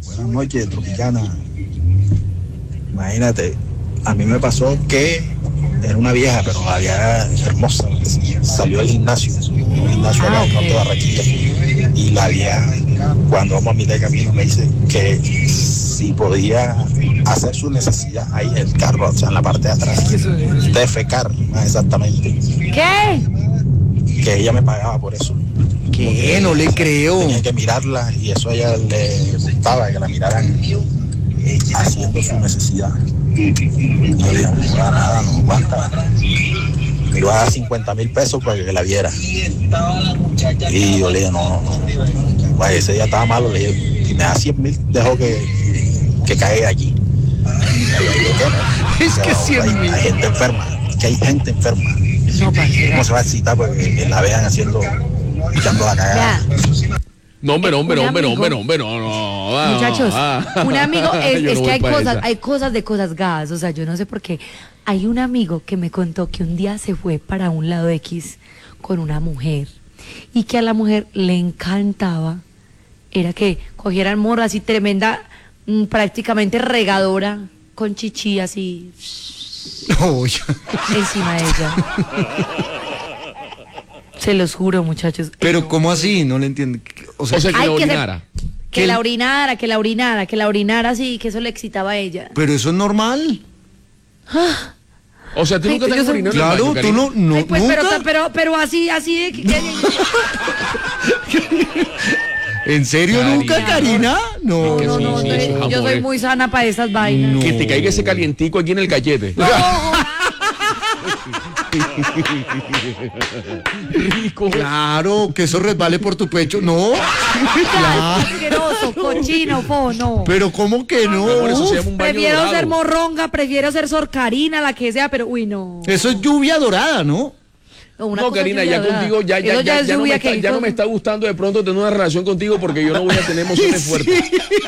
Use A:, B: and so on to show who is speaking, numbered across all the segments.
A: Buenas noches, Tropicana. Imagínate, a mí me pasó que era una vieja, pero la vieja era hermosa. Salió del gimnasio, un gimnasio acá en Norte de Barranquilla. Y la vieja, cuando vamos a mitad de camino, me dice que si podía hacer su necesidad ahí en el carro, o sea, en la parte de atrás, defecar, más exactamente.
B: ¿Qué?
A: Que ella me pagaba por eso.
C: ¿Qué? No le creo.
A: Tenía que mirarla y eso a ella le gustaba, que la miraran haciendo su necesidad. No le daba nada, no aguanta. Me iba a dar 50,000 pesos para que la viera. Y yo le dije, no, vaya, ese día estaba malo, le dije, si me da 100,000, dejo que caiga aquí.
C: Es que 100,000.
A: Hay gente enferma, que hay gente enferma.
B: No,
A: ¿Cómo se va a excitar porque la vean echando la cagada?
D: No, hombre, no.
B: Muchachos, un amigo, es que hay cosas de cosas gadas, o sea, yo no sé por qué. Hay un amigo que me contó que un día se fue para un lado X con una mujer y que a la mujer le encantaba, era que cogieran morra así tremenda, prácticamente regadora, con chichi así, encima de ella. Se los juro, muchachos.
C: Pero ¿cómo así? No le entiendo. O sea,
D: que la orinara.
B: Que la orinara así, que eso le excitaba a ella.
C: Pero eso es normal.
D: O sea, tú nunca te has orinado.
C: Claro, tú no.
B: Ay, pues,
C: nunca.
B: pero así de
C: ¿En serio
D: Karina,
C: nunca, Karina? No.
B: No, yo soy muy sana para esas vainas.
C: No.
D: Que te caiga ese calientico aquí en el gallete. Rico.
C: Claro, que eso resbale por tu pecho. No.
B: Claro. Asqueroso, cochino, no.
C: Pero ¿cómo que no?
D: Por eso se llama un baño
B: Prefiero
D: dorado.
B: ser morronga, prefiero ser sorcarina, la que sea, pero uy, no.
C: Eso es lluvia dorada, ¿no?
B: Una
D: No,
B: cosa
D: Karina,
B: lluvia
D: ya
B: dorada.
D: contigo,
B: Eso es
D: ya
B: lluvia que
D: no me está gustando de pronto tener una relación contigo porque yo no voy a tener emociones fuertes.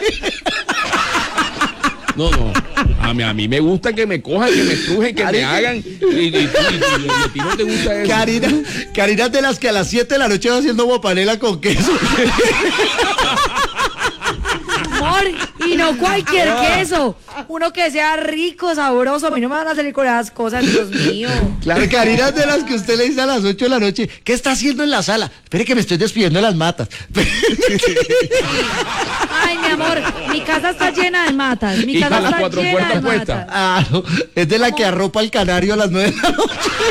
D: No. A mí me gusta que me cojan, que me estrujen, que me hagan. Y a ti no te gusta eso.
C: Karina es de las que a las 7 de la noche va haciendo guapanela con queso.
B: Amor, y no cualquier queso. Uno que sea rico, sabroso. A mí no me van a salir con esas cosas, Dios mío.
C: Claro, Karina es de las que usted le dice a las 8 de la noche, ¿qué está haciendo en la sala? Espere que me estoy despidiendo de las matas.
B: Ay, mi amor, mi casa está llena de matas. Mi
D: Y
B: casa
D: con las
B: está
D: 4
B: llena
D: puertas
B: de
D: puestas.
B: matas.
C: Ah, no, es de la que arropa el canario a las 9 de la noche.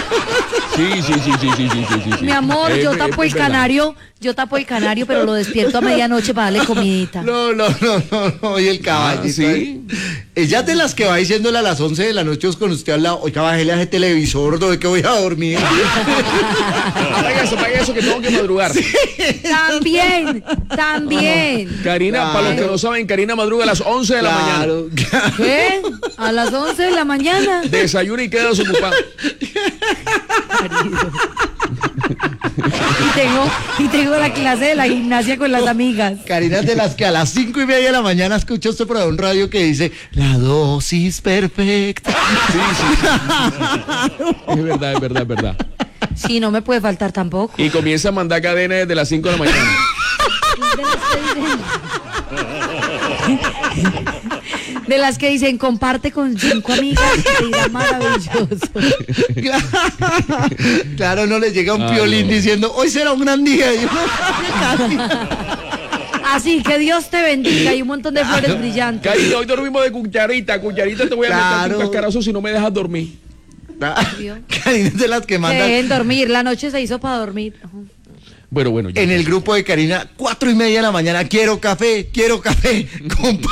D: Sí.
B: Mi amor, yo tapo el canario, pero lo despierto a medianoche para darle comidita.
C: No, y el caballito.
D: sí.
C: Ella es de las que va diciéndole a las 11 de la noche con usted al lado, oiga, bájele a ese televisor, ¿de que voy a dormir?
D: Apaga eso que tengo que madrugar.
B: También.
D: Karina,
C: Claro.
D: para los que no saben, Karina madruga a las 11 de la mañana.
C: Claro.
B: ¿Qué? A las 11 de la mañana.
D: Desayuna y queda desocupada.
B: Y tengo la clase de la gimnasia con las amigas.
C: Karina es de las que a las 5:30 de la mañana escucha usted por ahí un radio que dice, la dosis perfecta.
D: Es verdad.
B: Sí, no me puede faltar tampoco.
D: Y comienza a mandar cadenas desde las 5 de la mañana.
B: De las que dicen, comparte con 5 amigas y te irá maravilloso.
C: Claro, no le llega un piolín diciendo, hoy será un gran día. Y yo,
B: Así que Dios te bendiga y un montón de flores brillantes.
D: Karina, hoy dormimos de cucharita. Cucharita te voy a meter
C: Claro.
D: un cascarazo si no me dejas dormir.
C: Karina es de las que manda
B: Dejen dormir, la noche se hizo para dormir.
D: Bueno, ya.
C: en el grupo de Karina, 4:30 de la mañana, quiero café, compa.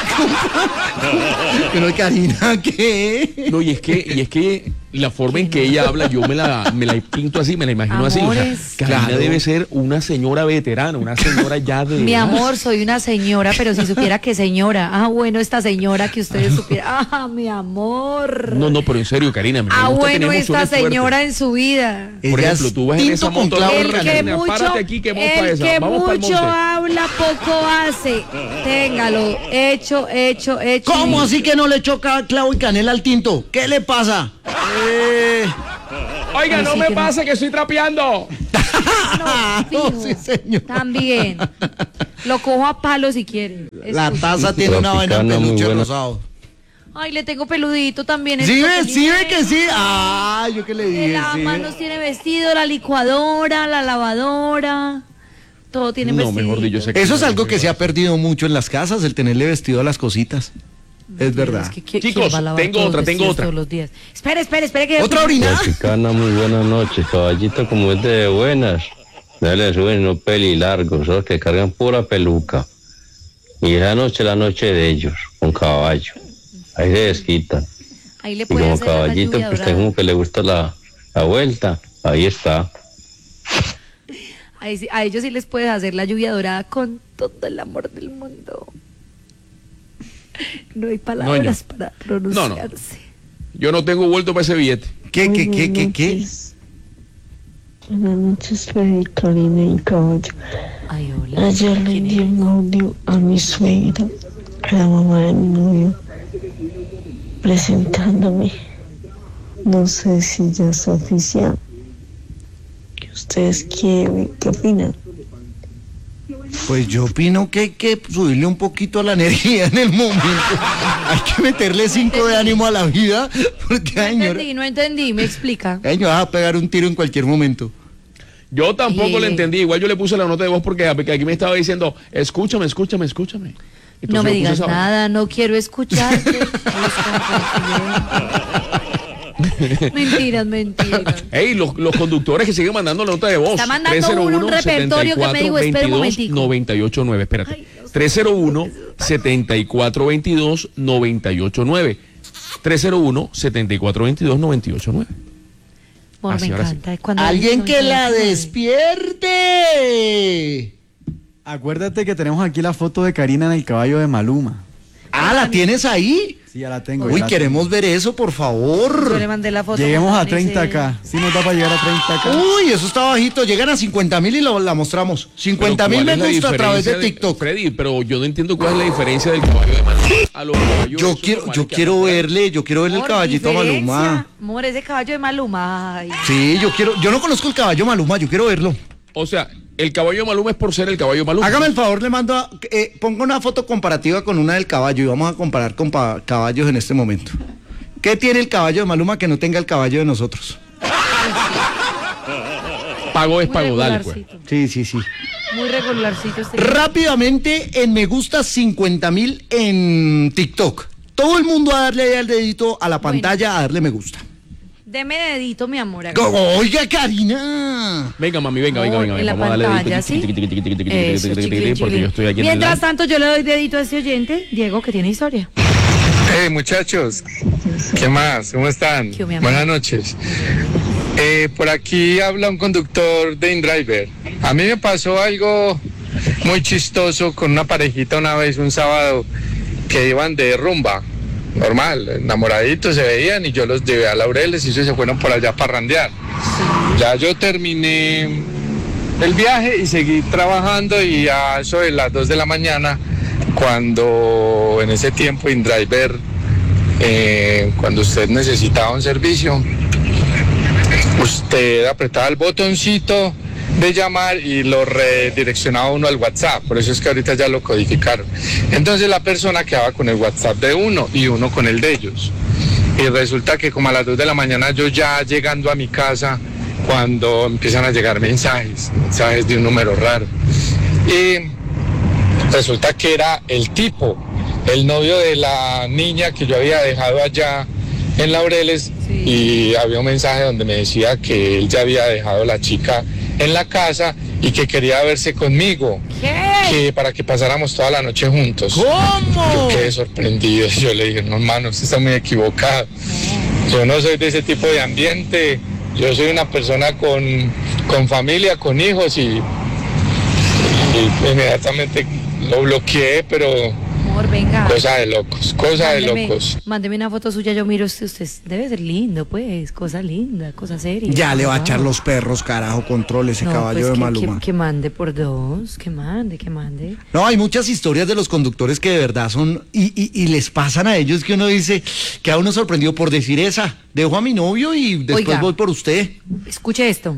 C: Pero Karina, ¿qué?
D: No, y es que la forma en que ella habla, yo me la pinto así, me la imagino así. O sea,
B: Amores.
D: Karina
C: Claro.
D: debe ser una señora veterana, una señora ya de...
B: Mi amor, soy una señora, pero si supiera que señora. Ah, bueno, esta señora que ustedes supieran. Ah, mi amor.
D: No, pero en serio, Karina, me
B: Ah,
D: gusta
B: bueno,
D: tener
B: esta
D: emociones
B: señora
D: fuertes.
B: en su vida.
D: Por
C: Ella
D: ejemplo,
C: es
D: tú vas en
C: tinto
D: esa
C: con
D: moto,
C: clavo de
B: El que
C: canela.
B: mucho,
D: párate aquí que vamos para
B: el
D: esa,
B: que
D: vamos para el
B: mucho
D: monte.
B: habla, poco hace. Téngalo, hecho.
C: ¿Cómo así que no le echó clavo y canela al tinto? ¿Qué le pasa?
D: Oiga,
B: Ay,
D: no
B: sí,
D: me
B: que
D: pase que estoy trapeando.
B: No, fijo.
C: sí, señor.
B: También. Lo cojo a palo si quiere.
C: La taza tiene una vaina en
E: Tropicana, muy
C: peluche
E: buena.
C: rosado.
B: Ay, le tengo peludito también.
C: ¿Sí
B: el
C: ve? ¿Sí ve que sí?
B: cochinero.
C: Ah, yo que le
B: El
C: dije. Sí.
B: lavamanos tiene vestido, la licuadora, la lavadora. Todo tiene
D: No,
B: vestido.
D: mejor dicho, ese-
C: Eso es algo que se ha perdido mucho en las casas, el tenerle vestido a las cositas. Es verdad.
D: Chicos, tengo otra.
B: Todos los días. Espere, que...
C: ¿Otra orina?
E: Tropicana, muy buenas noches. Caballito, como es de buenas, no le suben unos pelilargos, esos que cargan pura peluca. Y esa noche es la noche de ellos, con caballo. Ahí se desquitan.
B: Ahí le
E: Y
B: puede
E: como
B: hacer la
E: caballito,
B: lluvia
E: que usted
B: dorada.
E: como que le gusta la vuelta, ahí está.
B: Ahí sí- a ellos sí les puedes hacer la lluvia dorada con todo el amor del mundo. No hay palabras para pronunciarse.
D: Yo no tengo vuelto para ese billete.
C: ¿Qué?
F: Buenas noches, Freddy, Karina y Caballo.
B: Ay, hola.
F: Ayer le
B: ¿Quién
F: envié
B: es?
F: un audio a mi suegra, a la mamá de mi novio, presentándome. No sé si ya es oficial. ¿Qué ustedes quieren? ¿Qué opinan?
C: Pues yo opino que hay que subirle un poquito a la energía en el momento. Hay que meterle 5 de ánimo a la vida, porque ay, señora,
B: No entendí, me explica.
C: ay, me vas a pegar un tiro en cualquier momento.
D: Yo tampoco
B: Sí.
D: le entendí. Igual yo le puse la nota de voz porque aquí me estaba diciendo, escúchame. Entonces
B: No me
D: yo puse
B: digas
D: esa vaina.
B: nada, no quiero escucharte. Mentiras.
D: Ey, los conductores que siguen mandando la nota de voz.
B: Está mandando un repertorio que me dijo, espera un momentico.
D: 989, espérate.
B: Ay, Dios.
D: 301-7422-989. 301-7422-989.
B: Amor,
D: Así,
B: me
D: ahora sí.
B: encanta. Cuando
C: Alguien que la
B: 99.
C: despierte.
G: Acuérdate que tenemos aquí la foto de Karina en el caballo de Maluma.
C: Ah, ¿la tienes ahí?
G: Sí, ya la tengo.
C: Uy,
G: ya la
C: queremos ver eso, por
B: Yo le
C: favor.
B: mandé la foto.
G: Lleguemos a
B: con ese-
G: 30K. Sí nos da para llegar a 30K.
C: Uy, eso está bajito. Llegan a 50,000 y la mostramos. 50,000 me
D: ¿Cuál es la
C: gusta a través de
D: diferencia
C: TikTok.
D: Freddy, pero yo no entiendo cuál es la diferencia del caballo de Maluma a los caballos.
C: Yo
D: esos
C: quiero
D: normales que
C: verle el
B: Amor,
C: caballito a
B: diferencia.
C: Maluma.
B: Amor, ese caballo de Maluma. Ay.
C: Sí, yo no conozco el caballo Maluma, yo quiero verlo.
D: O sea, el caballo de Maluma es por ser el caballo de Maluma.
C: Hágame el favor, le mando ponga una foto comparativa con una del caballo y vamos a comparar con caballos en este momento. ¿Qué tiene el caballo de Maluma que no tenga el caballo de nosotros?
D: Pago es
B: Muy
D: pago, dale pues.
B: regularcito.
C: Sí.
B: Muy regularcito este.
C: Rápidamente en me gusta 50,000 en TikTok. Todo el mundo a darle ahí al dedito a la pantalla a darle me gusta.
B: Deme dedito, mi amor.
C: Oiga, Karina.
D: Venga, mami, venga.
B: En la
D: Vamos a darle
B: pantalla,
D: dedito,
B: ¿sí?
D: tiqui, tiqui, tiqui, tiqui,
B: Eso,
D: tiqui, tiqui,
B: chiquilín,
D: tiqui, porque
B: chiquilín.
D: yo estoy aquí en el
B: Mientras
D: live.
B: tanto, yo le doy dedito a ese oyente, Diego, que tiene historia.
H: Hey muchachos, ¿qué más? ¿Cómo están?
B: ¿Qué, mi amor?
H: Buenas noches. Por aquí habla un conductor de InDriver. A mí me pasó algo muy chistoso con una parejita una vez, un sábado, que iban de rumba. Normal, enamoraditos se veían y yo los llevé a Laureles y ellos se fueron por allá a parrandear. Ya yo terminé el viaje y seguí trabajando y a eso de las 2 de la mañana, cuando en ese tiempo InDriver, cuando usted necesitaba un servicio, usted apretaba el botoncito de llamar y lo redireccionaba uno al WhatsApp, por eso es que ahorita ya lo codificaron. Entonces la persona quedaba con el WhatsApp de uno y uno con el de ellos. Y resulta que como a las 2 de la mañana yo ya llegando a mi casa, cuando empiezan a llegar mensajes de un número raro. Y resulta que era el tipo, el novio de la niña que yo había dejado allá en Laureles, y había un mensaje donde me decía que él ya había dejado a la chica en la casa y que quería verse conmigo, que para que pasáramos toda la noche juntos.
C: ¿Cómo?
H: Yo quedé sorprendido, yo le dije, no hermano, usted está muy equivocado. Yo no soy de ese tipo de ambiente, yo soy una persona con familia, con hijos y inmediatamente lo bloqueé, pero
B: Amor, venga.
H: Cosa de locos, cosa de locos.
B: Mándeme una foto suya, yo miro, usted debe ser lindo, pues, cosa linda, cosa seria.
C: Ya le va a echar los perros, carajo, controle ese caballo
B: pues
C: de Maluma.
B: Que mande por dos, que mande.
C: No, hay muchas historias de los conductores que de verdad son, y les pasan a ellos que uno dice, que a uno sorprendió por decir esa, dejo a mi novio y después
B: Oiga,
C: voy por usted.
B: Escuche esto.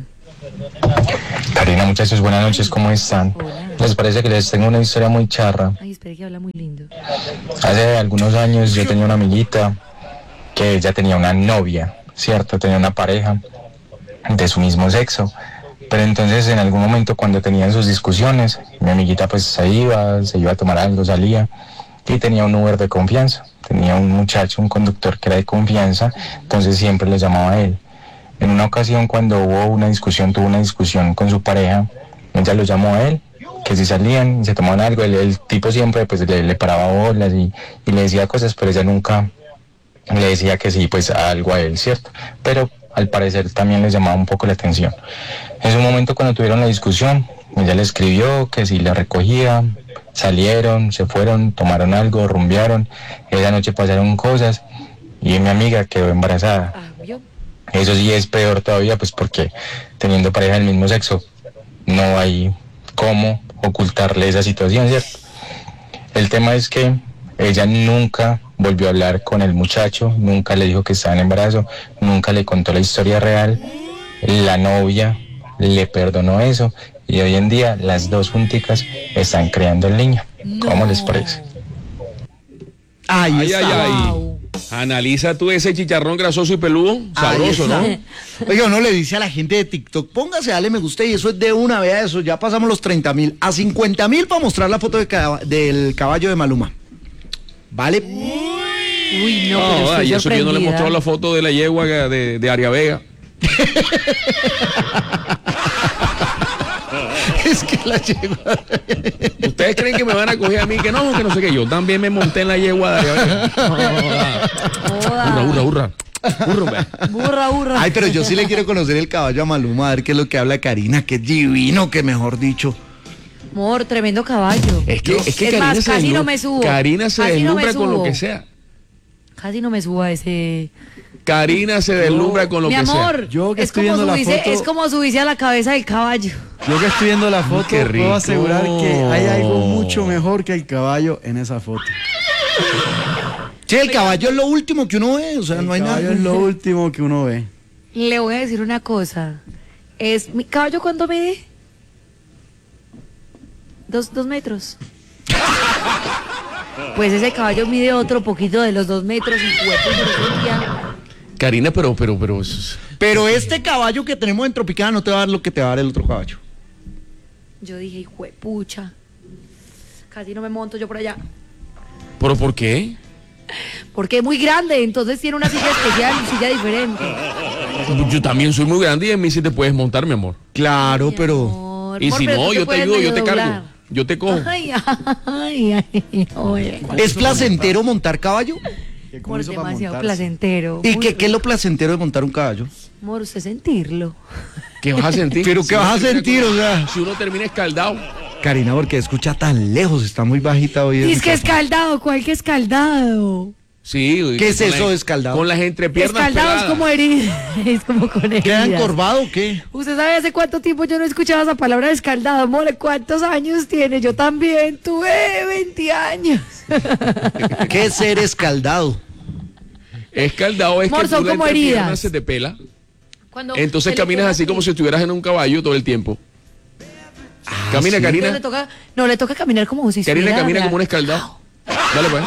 I: Karina, muchachos, buenas noches, ¿cómo están?
B: Hola.
I: ¿Les parece que les tengo una historia muy charra?
B: Ay, espere que habla muy lindo.
I: Hace algunos años yo tenía una amiguita que ella tenía una novia, ¿cierto? Tenía una pareja de su mismo sexo. Pero entonces en algún momento cuando tenían sus discusiones, mi amiguita pues se iba a tomar algo, salía y tenía un Uber de confianza. Tenía un muchacho, un conductor que era de confianza, entonces siempre le llamaba a él. En una ocasión cuando tuvo una discusión con su pareja, ella lo llamó a él, que si salían y se tomaban algo, el tipo siempre pues le paraba bolas y le decía cosas, pero ella nunca le decía que sí, pues algo a él, ¿cierto? Pero al parecer también les llamaba un poco la atención. En un momento cuando tuvieron la discusión, ella le escribió que si la recogía, salieron, se fueron, tomaron algo, rumbearon, esa noche pasaron cosas y mi amiga quedó embarazada. Eso sí es peor todavía, pues porque teniendo pareja del mismo sexo, no hay cómo ocultarle esa situación, ¿cierto? El tema es que ella nunca volvió a hablar con el muchacho, nunca le dijo que estaba en embarazo, nunca le contó la historia real. La novia le perdonó eso y hoy en día las dos junticas están creando el niño. ¿Cómo les parece?
C: Ahí está.
B: Wow.
D: Analiza tú ese chicharrón grasoso y peludo, sabroso, ¿no?
C: Oiga, uno le dice a la gente de TikTok, póngase, dale me gusta y eso es de una, vea eso, ya pasamos los 30,000, a 50,000 para mostrar la foto del caballo de Maluma. ¿Vale?
B: Uy, no, pero estoy
D: y eso que yo no le he
B: sorprendida.
D: mostrado la foto de la yegua de Aria Vega.
C: Es que la yegua.
D: ¿Ustedes creen que me van a coger a mí? Que no sé qué. Yo también me monté en la yegua de Aria Vega. Hurra.
B: Burra.
C: Ay, pero yo sí le quiero conocer el caballo a Maluma, a ver qué es lo que habla Karina, que es divino, que mejor dicho.
B: Amor, tremendo caballo.
D: Es que
B: Es más, casi no me subo.
D: Karina se
B: Casi no me
D: deslumbra con lo
B: subo.
D: que sea.
B: Casi no me subo a ese...
D: Karina se deslumbra con lo
B: Mi
D: que
B: amor,
D: sea.
G: Yo que
B: es
G: estoy
B: como
G: viendo la
B: subirse,
G: foto-
B: es como subirse a la cabeza del caballo.
G: Yo que estoy viendo la foto,
D: qué rico.
G: puedo asegurar que hay algo mucho mejor que el caballo en esa foto.
C: Sí, el caballo es lo último que uno ve, o sea, no hay
G: El
C: nada.
G: caballo es lo último que uno ve.
B: Le voy a decir una cosa. ¿Mi caballo cuánto mide? 2 metros. Pues ese caballo mide otro poquito de los 2 metros y
D: Karina, pero.
C: Pero este caballo que tenemos en Tropicana no te va a dar lo que te va a dar el otro caballo.
B: yo dije, hijuepucha. Casi no me monto yo por allá.
D: ¿Pero por qué?
B: Porque es muy grande, entonces tiene una silla especial y silla diferente.
D: Yo también soy muy grande y en mí sí te puedes montar, mi amor.
C: Claro,
B: Mi
C: pero...
B: amor.
D: Y
B: Amor,
D: si
B: pero
D: no,
B: tú te
D: yo te
B: puedes
D: ayudo, yo
B: medio
D: te cargo.
B: doblar.
D: Yo te cojo.
B: Ay, oye.
C: ¿Es placentero montar caballo?
B: Amor, demasiado placentero.
C: ¿Y
B: Muy
C: qué es lo placentero de montar un caballo?
B: Amor, usted sentirlo.
D: ¿Qué vas a sentir?
C: ¿Pero qué
D: uno
C: vas a
D: termina
C: sentir, o sea?
D: Si uno termina escaldado.
C: Karina, porque escucha tan lejos, está muy bajita hoy.
B: Y es que escaldado, ¿cuál que escaldado?
D: Sí.
C: ¿Qué es
D: con
C: eso de escaldado?
D: Con las entrepiernas
B: Escaldado es
D: peladas.
B: como herida, es como con heridas.
C: ¿Queda encorvado o qué?
B: ¿Usted sabe hace cuánto tiempo yo no escuchaba esa palabra de escaldado? Amor, ¿cuántos años tiene? Yo también tuve 20 años.
C: ¿Qué es ser escaldado?
D: Escaldado es
B: Amor,
D: que
B: son
D: tú la
B: como
D: entrepierna
B: heridas.
D: se te pela.
B: Cuando
D: Entonces
B: se le
D: caminas
B: pega
D: así como si estuvieras en un caballo todo el tiempo. Camina,
C: ¿sí?
D: Karina.
B: No, le toca caminar como si
D: Karina
B: estuviera
D: camina
B: la-
D: como un escaldado. Dale pues.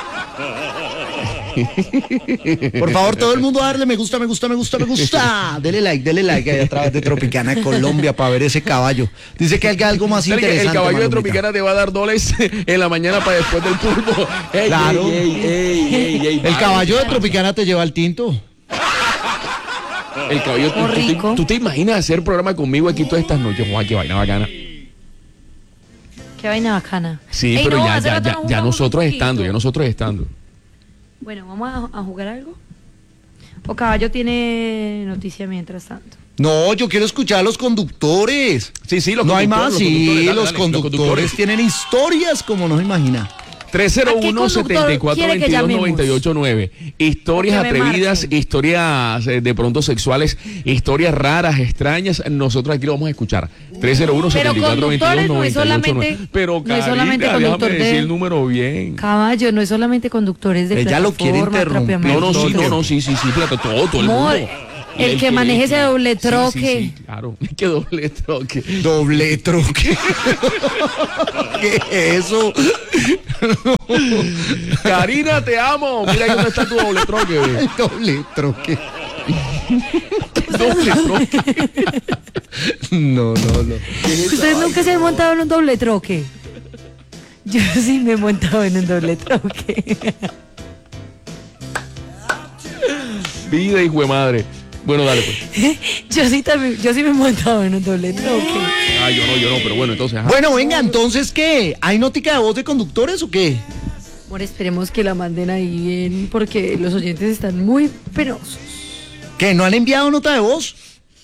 C: Por favor, todo el mundo a darle me gusta. Dele like ahí a través de Tropicana Colombia para ver ese caballo. Dice que hay algo más
D: ¿Sabes que
C: interesante.
D: el caballo de
C: Malumita.
D: Tropicana te va a dar $2 en la mañana para después del turbo. Ey,
C: Claro.
D: ey,
C: El caballo de Tropicana te lleva al tinto.
D: El caballo,
B: Oh, rico.
D: ¿tú te imaginas hacer programa conmigo aquí todas estas noches? Guau, qué vaina bacana.
B: Qué vaina bacana.
D: Sí,
B: Ey,
D: pero
B: no,
D: ya
B: hace rato no jugamos
D: nosotros
B: un
D: estando,
B: poquito.
D: ya nosotros estando.
B: Bueno, ¿vamos a jugar algo? ¿O Caballo tiene noticia mientras tanto?
C: No, yo quiero escuchar a los conductores.
D: Sí, los
C: No hay
D: conductores,
C: más, sí,
D: dale,
C: los
D: dale,
C: conductores tienen historias como no se imagina.
D: 301-7422-989. Historias atrevidas, historias de pronto sexuales, historias raras, extrañas. Nosotros aquí lo vamos a escuchar. 301-7422-989. Pero Karina, déjame decir el número bien.
B: Caballo, no es solamente conductores de
C: ella lo quiere interrumpir.
D: No, sí, fíjate, todo el mundo.
B: El que maneje ese doble troque.
D: Sí, claro. ¿Qué doble troque?
C: Doble troque. ¿Qué es eso?
D: Karina, te amo. Mira ahí dónde está tu doble troque.
C: El doble troque.
D: Doble troque.
C: No.
B: ¿Ustedes nunca se han montado en un doble troque? Yo sí me he montado en un doble troque.
D: Vida, hijo de madre. Bueno, dale pues.
B: Yo sí me he montado en un doble troque.
D: Ah, yo no, pero bueno, entonces. Ajá.
C: Bueno, venga, entonces, ¿qué? ¿Hay nótica de voz de conductores o qué?
B: Amor, esperemos que la manden ahí bien, porque los oyentes están muy penosos.
C: ¿Qué? ¿No han enviado nota de voz?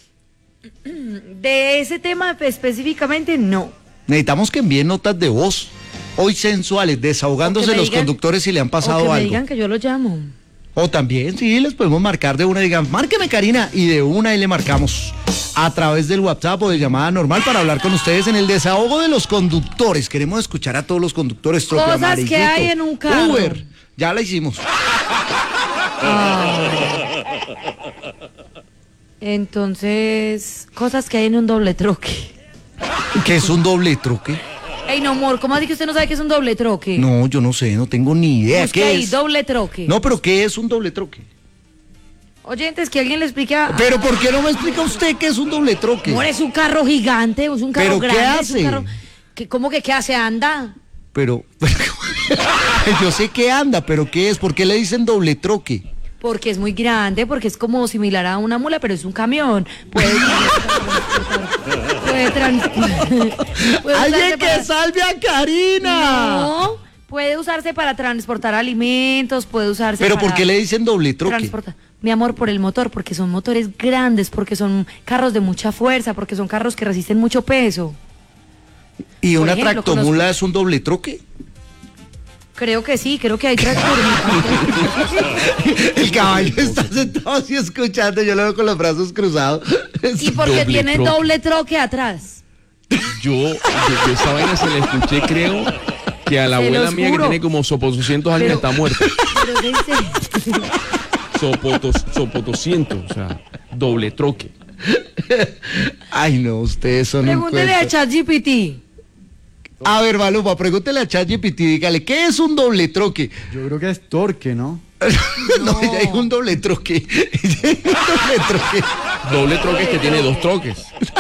B: De ese tema específicamente, no.
C: Necesitamos que envíen notas de voz. Hoy sensuales, desahogándose los conductores si le han pasado
B: o que
C: algo.
B: me digan que yo lo llamo.
C: O también, sí, les podemos marcar de una, digan, márqueme Karina, y de una y le marcamos a través del WhatsApp o de llamada normal para hablar con ustedes en el desahogo de los conductores. Queremos escuchar a todos los conductores.
B: Cosas que hay en un carro.
C: Uber, ya la hicimos.
B: Entonces, cosas que hay en un doble troque.
C: ¿Qué es un doble troque?
B: Ey, no, amor, ¿cómo así que usted no sabe qué es un doble troque?
C: No, yo no sé, no tengo ni idea.
B: Busque
C: ¿Qué
B: ahí,
C: es?
B: doble troque.
C: No, pero ¿qué es un doble troque?
B: Oyentes, que alguien le explique.
C: Pero ¿por qué no me explica usted qué es un doble troque?
B: Amor, es un carro gigante, es un carro
C: ¿Pero
B: grande.
C: qué hace?
B: Es un carro ¿cómo que qué hace? ¿Anda?
C: Pero yo sé que anda, pero ¿qué es? ¿Por qué le dicen doble troque?
B: Porque es muy grande, porque es como similar a una mula, pero es un camión.
C: ¡Alguien que salve a Karina!
B: No, puede usarse para transportar alimentos, puede usarse
C: ¿Pero
B: para...
C: por qué le dicen doble troque?
B: Mi amor, por el motor, porque son motores grandes, porque son carros de mucha fuerza, porque son carros que resisten mucho peso.
C: ¿Y una tractomula es un doble troque?
B: Creo que sí, creo que hay tractores.
C: El caballo está sentado así escuchando, yo lo veo con los brazos cruzados.
B: Y porque tiene doble troque atrás.
D: Yo esa vaina se la escuché, creo que a la abuela mía que tiene como 200 años está muerta. Sopotoscientos, o sea, doble troque.
C: Ay, no, ustedes son
B: Pregúntele a ChatGPT.
C: A ver, Maluma, pregúntele a ChatGPT, dígale, ¿qué es un doble troque?
G: Yo creo que es torque, ¿no?
C: No, ya hay un doble troque.
D: Doble troque es que tiene dos troques.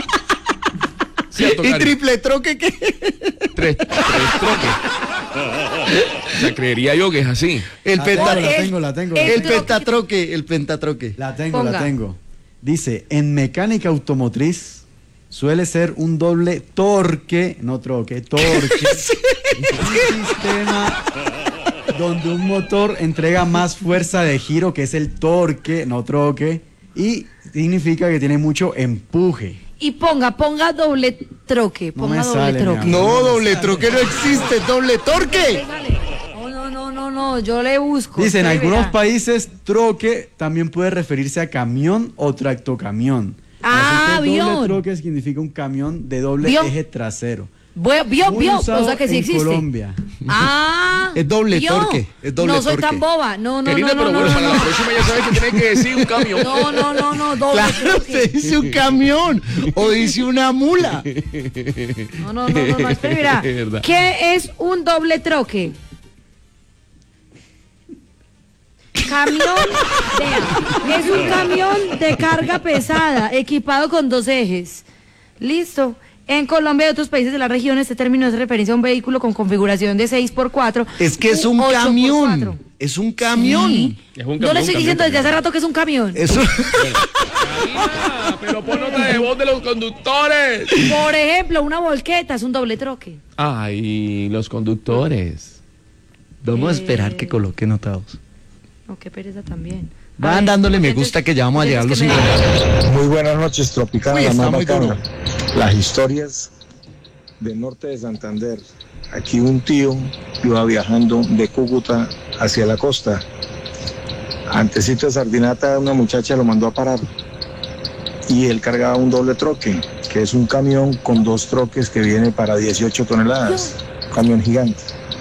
C: ¿Y triple troque qué?
D: Tres troques. O sea, creería yo que es así.
G: La tengo.
C: El pentatroque.
G: La tengo. Dice, en mecánica automotriz suele ser un doble torque, no troque, torque.
C: Sí.
G: Un sistema donde un motor entrega más fuerza de giro, que es el torque, no troque, y significa que tiene mucho empuje.
B: Y ponga doble troque,
C: No, doble troque no existe, doble torque.
B: No, yo le busco.
G: Dice, en algunos países, troque también puede referirse a camión o tractocamión.
B: Avión.
G: Doble troque significa un camión de doble eje trasero.
B: Vio, o sea que sí existe.
G: Colombia.
C: Es doble torque.
B: No soy tan boba. No.
D: Querida, pero bueno, para la próxima ya sabes que tiene que decir un camión.
B: No, doble
C: claro,
B: troque.
C: usted dice un camión o dice una mula.
B: No, espera, mira. ¿Qué es un doble troque? Es un camión de carga pesada, equipado con 2 ejes. Listo. En Colombia y otros países de la región, este término hace referencia a un vehículo con configuración de 6x4.
C: Es que es un camión. Es un camión.
B: Sí. No le estoy diciendo desde hace rato que es un camión.
C: Eso.
D: Karina, pero pon nota de voz de los conductores.
B: Por ejemplo, una volqueta es un doble troque.
D: Ay, los conductores.
C: Vamos a esperar que coloque notados.
B: No, qué pereza también.
C: Van dándole me gusta que ya vamos a llegar a los 50.
J: Muy buenas noches, Tropicana, la más bacana. Las historias del norte de Santander. Aquí un tío iba viajando de Cúcuta hacia la costa. Antecito de Sardinata, una muchacha lo mandó a parar y él cargaba un doble troque, que es un camión con 2 troques que viene para 18 toneladas, un camión gigante.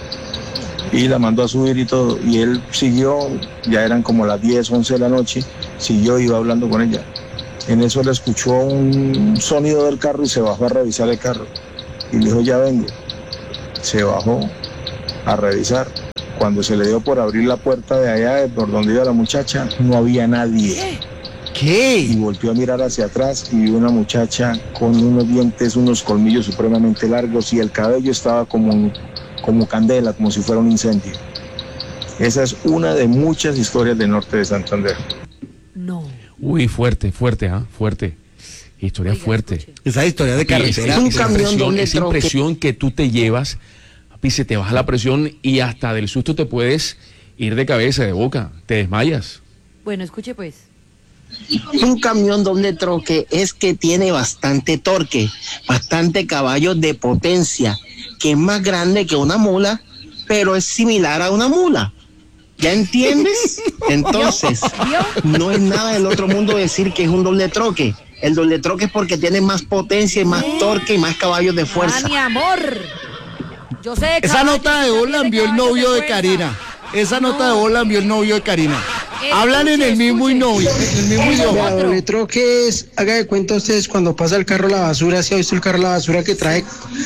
J: Y la mandó a subir y todo, y él siguió, ya eran como las 10, 11 de la noche, siguió, iba hablando con ella. En eso le escuchó un sonido del carro y se bajó a revisar el carro. Y le dijo, ya vengo. Se bajó a revisar. Cuando se le dio por abrir la puerta de allá, por donde iba la muchacha, no había nadie.
C: ¿Qué?
J: Y volvió a mirar hacia atrás y vio una muchacha con unos dientes, unos colmillos supremamente largos y el cabello estaba como candela, como si fuera un incendio. Esa es una de muchas historias del norte de Santander.
B: No.
D: Uy, fuerte, fuerte. Historia fuerte.
C: Escuche. Esa historia de carretera.
D: Esa impresión que tú te llevas, papi, se te baja la presión y hasta del susto te puedes ir de cabeza, de boca, te desmayas.
B: Bueno, escuche pues.
K: Un camión doble troque es que tiene bastante torque, bastante caballos de potencia, que es más grande que una mula, pero es similar a una mula. ¿Ya entiendes? Entonces, no es nada del otro mundo decir que es un doble troque. El doble troque es porque tiene más potencia y más torque y más caballos de fuerza.
B: Ah, mi amor. Yo sé.
C: Esa nota de voz la envió el novio de Karina. Esa nota de voz la envió el novio de Karina. Hablan en el mismo idioma.
L: La doble troque es, haga de cuenta ustedes cuando pasa el carro a la basura, ¿se ha visto el carro a la basura que trae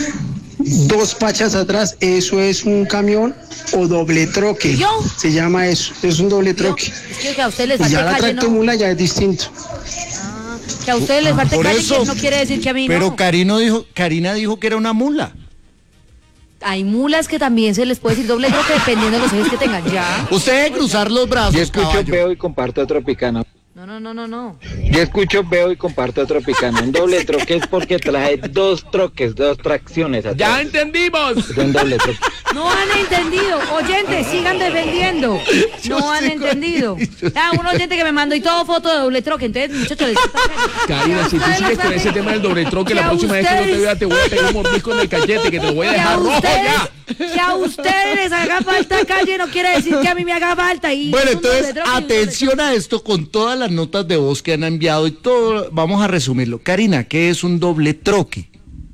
L: 2 pachas atrás? Eso es un camión o doble troque. Se llama eso, es un doble troque.
B: Es que a usted les
L: Y ya
B: falte
L: la
B: calle,
L: tractomula ya es distinto.
B: Que a ustedes les falte
C: Por
B: calle,
C: eso,
B: que no quiere decir que a mí
C: pero
B: no.
C: Karina dijo que era una mula.
B: Hay mulas que también se les puede decir doble troque dependiendo de los ejes que tengan. Ya.
C: Usted debe cruzar los brazos.
M: Yo escucho,
C: caballo.
M: veo y comparto Tropicana.
B: No.
M: Yo escucho, veo y comparto Tropicana. Un doble troque es porque trae 2 troques, 2 tracciones atrás.
D: ¡Ya entendimos!
M: Es un doble troque.
B: No han entendido. Oyentes, sigan defendiendo. No han entendido. Un oyente que me mandó y todo foto de doble troque. Entonces, muchachos,
D: Karina, si tú sigues con ese tema del doble troque, la próxima vez que no te vea te voy a pegar un mordisco en el cachete que te lo voy a dejar rojo ya.
B: Que a ustedes les haga falta calle no quiere decir que a mí me haga falta. Y
C: bueno, entonces, atención a esto con todas las notas de voz que han enviado y todo. Vamos a resumirlo. Karina, ¿qué es un doble troque?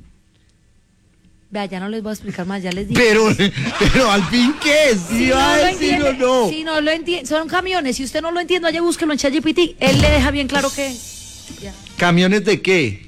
B: Vea, ya no les voy a explicar más, ya les dije.
C: Pero al fin, ¿qué es?
B: Si
C: ¿Sí va a decir o no?
B: Si no lo entiende, son camiones. Si usted no lo entiende, vaya búsquelo en ChatGPT. Él le deja bien claro qué es. Ya.
C: ¿Camiones de qué?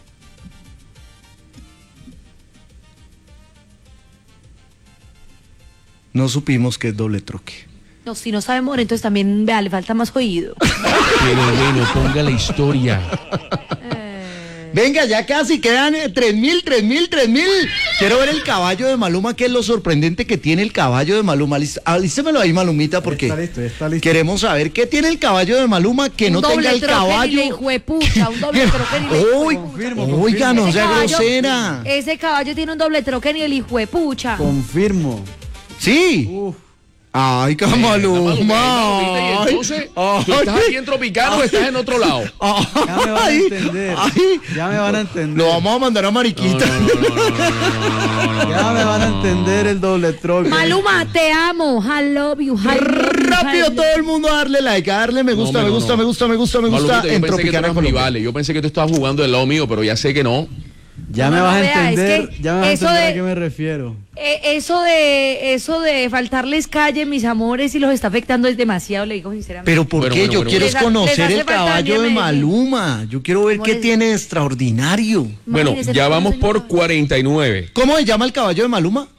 C: No supimos qué es doble troque.
B: No, si no sabe morir, entonces también, vea, le falta más oído.
D: Pero bueno, ponga la historia.
C: Venga, ya casi quedan 3.000. Quiero ver el caballo de Maluma, que es lo sorprendente que tiene el caballo de Maluma. Alístemelo ahí, Malumita, porque
G: está listo.
C: Queremos saber qué tiene el caballo de Maluma que no tenga el caballo.
B: Un doble troque ni le
C: Oiga, no sea grosera.
B: Ese caballo tiene un doble troque ni el hijuepucha.
G: Confirmo.
C: Sí. Ay, Maluma.
D: Entonces, ¿tú estás aquí en Tropicano o estás en otro lado?
G: Ya me van a entender. Ya me van a entender.
C: Lo vamos a mandar a Mariquita.
G: Ya me van a entender el doble troque.
B: Maluma, te amo. I love you.
C: Rápido todo el mundo a darle like, a darle me gusta, me gusta.
D: Malumita,
C: en Tropicana
D: Colombia. Yo pensé que tú estabas jugando del lado mío, pero ya sé que no.
G: Ya me vas a entender, a qué me refiero.
B: Eso de faltarles calle, mis amores, y los está afectando es demasiado, le digo sinceramente.
C: Pero ¿por qué? Yo quiero conocer el caballo de Maluma. Yo quiero ver qué tiene de extraordinario.
D: Bueno, ya vamos por 49.
C: ¿Cómo se llama el caballo de Maluma?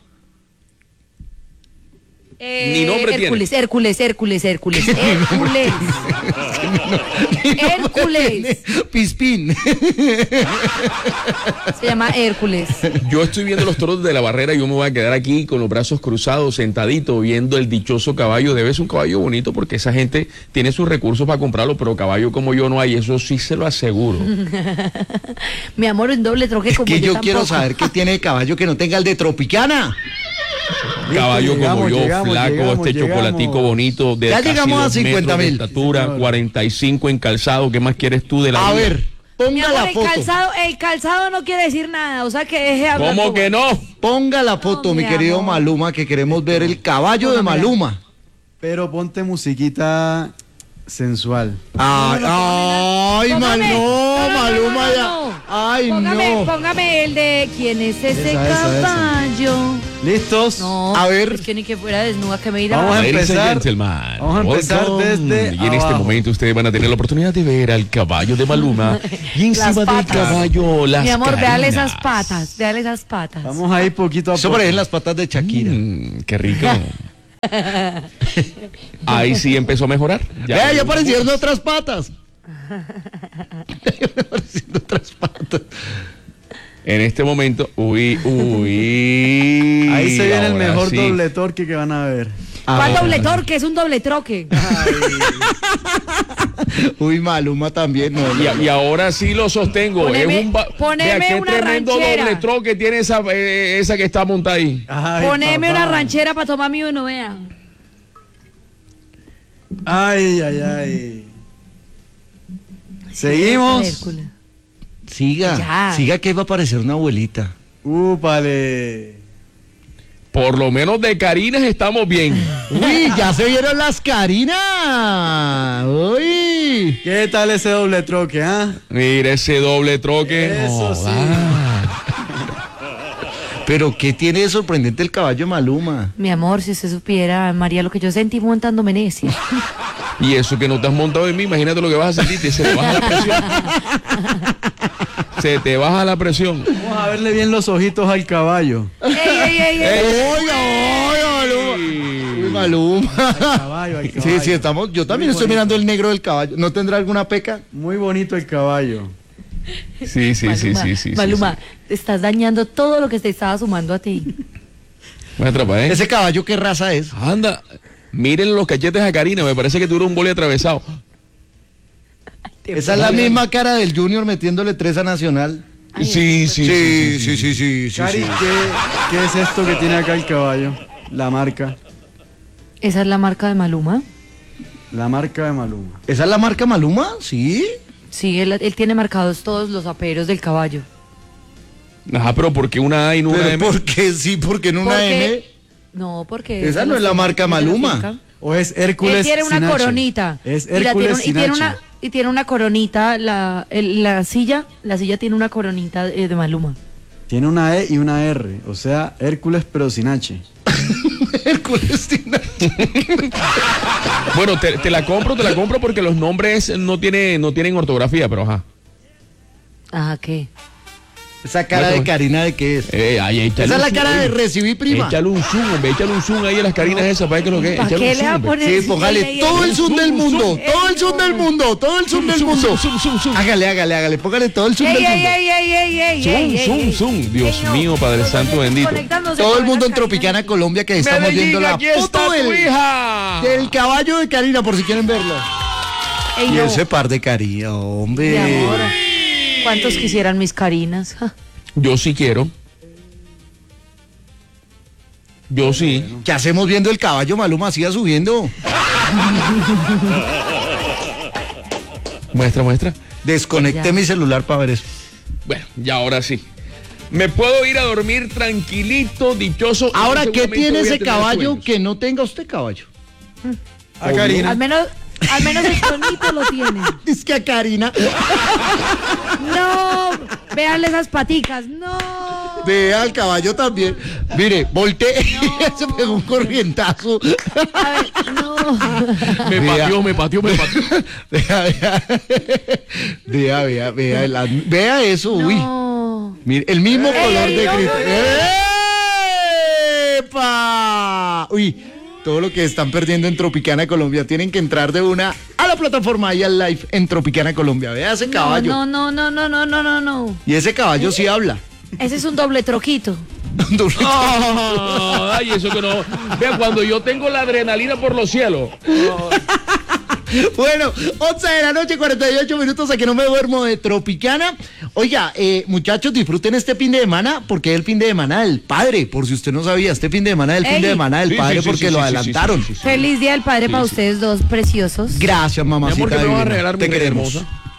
D: Ni nombre
B: Hércules,
D: tiene.
B: Hércules.
C: Pispín.
B: Se llama Hércules.
D: Yo estoy viendo los toros de la barrera y yo me voy a quedar aquí con los brazos cruzados, sentadito, viendo el dichoso caballo. Debe ser un caballo bonito porque esa gente tiene sus recursos para comprarlo, pero caballo como yo no hay, eso sí se lo aseguro.
B: Mi amor, un doble troque como
C: que yo
B: tampoco.
C: quiero saber qué tiene el caballo que no tenga el de Tropicana.
D: Caballo como yo, flaco, chocolatico bonito, de
C: ya
D: casi
C: llegamos a
D: 2 metros
C: 50.000
D: de estatura, 45 en calzado. ¿Qué más quieres tú de la vida?
C: A ver,
B: Mi
C: Ponga
B: amor,
C: la foto.
B: el calzado no quiere decir nada, o sea que deje de hablar.
D: ¿Cómo que no?
C: Ponga la foto,
B: No,
C: mi
B: mi
C: querido
B: amor.
C: Maluma, que queremos ver el caballo de
B: Póngamela.
C: Maluma.
G: Pero ponte musiquita sensual.
C: Ay, Maluma ya. Ay, no.
B: Póngame el de ¿quién es ese
G: Esa.
B: caballo?
G: ¿Listos?
B: No,
C: A ver.
B: es que ni que fuera desnuda que me irá.
G: Vamos a
D: Ladies and
G: empezar.
D: gentlemen,
G: Vamos a empezar
D: welcome.
G: desde
D: Y en este
G: abajo.
D: momento ustedes van a tener la oportunidad de ver al caballo de Maluma. Y encima
B: Las
D: del
B: patas.
D: caballo, las
B: Mi amor, véale
D: carinas.
B: esas patas, véale esas patas.
G: Vamos a ir poquito a
C: Eso
G: poco.
C: parecen las patas de Shakira.
D: Qué rico. Ahí sí empezó a mejorar.
C: Vea, ya aparecieron otras patas. Ya aparecieron otras patas.
D: En este momento, uy.
G: Ahí se viene el
D: ahora
G: mejor
D: sí.
G: doble torque que van a ver.
B: ¿Cuál doble torque? Es un doble troque.
C: Uy, Maluma también. No,
D: Y a sí lo sostengo.
B: Poneme-
D: es un
B: poneme
D: Vea, qué
B: una
D: tremendo
B: ranchera.
D: doble troque tiene esa que está montada ahí.
G: Ay,
B: Poneme
G: papá.
B: una ranchera para tomar mi uno, vean.
G: Ay. Seguimos.
B: Hércules.
C: Siga,
B: Ya.
C: siga que va a aparecer una abuelita.
G: Úpale.
D: Por lo menos de carinas estamos bien.
C: Uy, ya se vieron las carinas. Uy.
G: ¿Qué tal ese doble troque, ah?
D: Mira ese doble troque.
G: Eso sí.
C: Pero ¿qué tiene de sorprendente el caballo de Maluma?
B: Mi amor, si usted supiera, María, lo que yo sentí montándome en ese.
D: Y eso que no te has montado en mí, imagínate lo que vas a sentir. Se te baja la presión. Se te baja la presión.
G: Vamos a verle bien los ojitos al caballo.
B: ¡Ey!
C: Oiga, Maluma. Uy, Maluma.
G: Caballo, al caballo.
C: Sí, estamos. Yo también
G: Muy
C: estoy
G: bonito.
C: mirando el negro del caballo. ¿No tendrá alguna peca?
G: Muy bonito el caballo.
D: Sí.
B: Maluma, te estás dañando todo lo que te estaba sumando a ti.
D: Me atrapa, ¿eh?
C: ¿Ese caballo qué raza es?
D: Anda, miren los cachetes a Karina, me parece que tuvo un boli atravesado.
C: Esa es la misma cara del Junior metiéndole 3 a Nacional.
D: Sí.
G: Cari, ¿qué es esto que tiene acá el caballo? La marca.
B: ¿Esa es la marca de Maluma?
G: La marca de Maluma.
C: ¿Esa es la marca Maluma? Sí.
B: Sí, él tiene marcados todos los aperos del caballo.
D: Ajá, pero ¿por qué una A y no una
C: Pero
D: M?
C: ¿por qué sí? ¿Por qué no una
B: Porque-
C: M?
B: No, porque...
C: Esa no es la marca Maluma.
G: ¿O es Hércules
B: Él tiene una
G: sin H?
B: coronita.
G: Es
B: Mira,
G: Hércules
B: y
G: sin
B: tiene
G: H.
B: y tiene una coronita, la silla tiene una coronita de Maluma.
G: Tiene una E y una R. O sea, Hércules pero sin H.
C: Hércules sin H.
D: Bueno, te la compro porque los nombres no tienen ortografía, pero ajá.
B: Ajá, ¿qué?
C: Esa cara de Karina, ¿de qué es?
D: Ahí,
C: Esa es la cara de recibí prima.
D: Échale un zoom, hombre, échale un zoom ahí a las carinas esas, para ver qué es lo que es.
B: ¿Para
D: Échale
B: qué
D: un
B: le va a
D: zoom, hombre.
B: poner?
C: Sí, póngale todo el zoom del mundo, todo el zoom del mundo, todo el zoom del mundo. Hágale, póngale todo el zoom del mundo.
D: Zoom. Dios mío, Padre Santo bendito.
C: Todo el mundo en Tropicana, Colombia, que estamos
D: Medellín,
C: viendo la
D: aquí está
C: foto
D: tu
C: del
D: hija.
C: caballo de Karina, por si quieren verlo. Y ese par de Karina, hombre.
B: Mi amor, ¿cuántos quisieran mis Karinas? Ja.
D: Yo sí quiero. Yo sí.
C: ¿Qué hacemos viendo el caballo? Maluma siga subiendo.
D: Muestra.
C: Desconecté
B: Ya.
C: mi celular para ver eso.
D: Bueno, ya ahora sí. Me puedo ir a dormir tranquilito, dichoso.
C: Ahora,
D: En
C: ¿qué
D: ese momento
C: tiene
D: voy a
C: ese
D: tener
C: caballo
D: sueños.
C: que no tenga usted caballo?
G: A Karina.
B: Al menos el tonito lo tiene.
C: Es que a Karina.
B: No, véanle esas paticas. No.
C: Vea al caballo también. Mire, volteé. Se pegó un corrientazo.
B: A ver, no.
D: Me pateó.
C: Vea eso, uy.
B: No.
C: Mire, el mismo color de
B: no,
C: grito.
B: no,
C: ¡Epa! Uy, todo lo que están perdiendo en Tropicana Colombia. Tienen que entrar de una a la plataforma y al live en Tropicana Colombia. Vea ese caballo.
B: No.
C: Y ese caballo sí habla.
B: Ese es un doble troquito.
D: Ay, eso que no. Vea, cuando yo tengo la adrenalina por los cielos.
C: Bueno, 11 de la noche, 48 minutos, a que no me duermo de Tropicana. Oiga, muchachos, disfruten este fin de semana, porque es el fin de semana del padre, por si usted no sabía, este fin de semana es el fin de
B: Ey.
C: semana del
D: Sí,
C: padre,
D: sí,
C: porque
D: sí,
C: lo
D: sí,
C: adelantaron.
D: sí.
B: Feliz Día del Padre para ustedes dos preciosos.
C: Gracias,
D: Mi
C: mamacita
D: amor, que me vas a
C: divina.
D: regalar mi
C: Te
D: reina
C: queremos.
D: hermosa.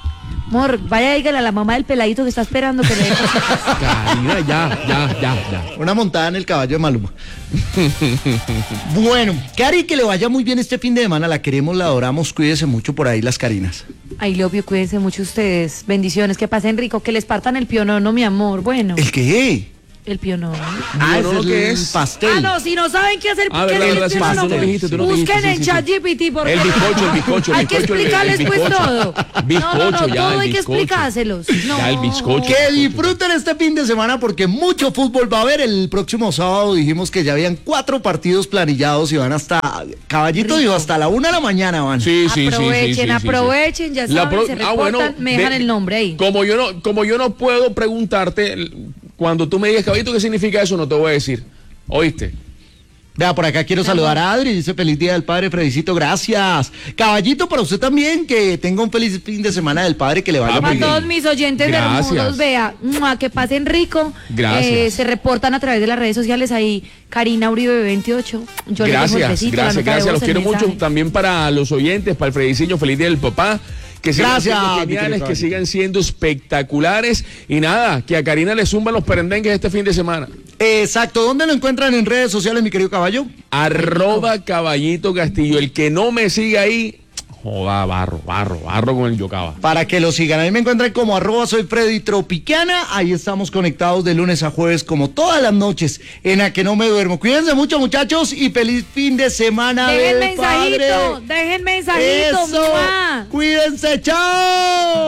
B: Amor, vaya, dígale a la mamá del peladito que está esperando que le dé.
D: Karina, ya.
C: Una montada en el caballo de Maluma. Bueno, Cari, que le vaya muy bien este fin de semana. La queremos, la adoramos. Cuídese mucho por ahí las Carinas.
B: Ay, Lobio, cuídense mucho ustedes. Bendiciones, que pasen rico, que les partan el pionono, mi amor. Bueno.
C: ¿El qué?
B: El pionono.
C: ¿Eso qué es? Pastel.
B: Ah, no, si no saben qué hacer, ¿qué es el
D: sí,
B: pionono?
D: tú no dijiste,
B: Busquen en ChatGPT, por favor.
D: El bizcocho.
B: Hay que explicarles pues todo. No, todo hay que explicárselos. No.
D: Ya, el bizcocho.
C: Que disfruten este fin de semana porque mucho fútbol va a haber. El próximo sábado dijimos que ya habían 4 partidos planillados y van hasta Caballito, dijo, hasta la 1 de la mañana van.
D: Sí.
B: Aprovechen, ya saben, se reportan, me dejan el nombre ahí.
D: Como yo no puedo preguntarte, cuando tú me digas, Caballito, ¿qué significa eso? No te voy a decir. ¿Oíste?
C: Vea, por acá quiero saludar a Adri, dice feliz día del padre, Fredicito, gracias. Caballito, para usted también, que tenga un feliz fin de semana del padre, que le vaya muy bien.
B: A todos mis oyentes hermosos, vea, que pasen rico.
D: Gracias.
B: Se reportan a través de las redes sociales ahí, Karina Uribe 28. Yo
D: gracias, los quiero mucho. También para los oyentes, para el Frediciño, feliz día del papá. Que sigan siendo geniales, que sigan siendo espectaculares. Y nada, que a Karina le zumban los perendengues este fin de semana.
C: Exacto, ¿dónde lo encuentran en redes sociales, mi querido caballo?
D: @Caballito Castillo. El que no me siga ahí, joda, barro con el Yocaba.
C: Para que lo sigan, ahí me encuentran como @soy Freddy Tropicana. Ahí estamos conectados de lunes a jueves, como todas las noches, en A Que No Me Duermo. Cuídense mucho, muchachos, y feliz fin de semana.
B: Dejen mensajito.
C: Eso. Cuídense, chao.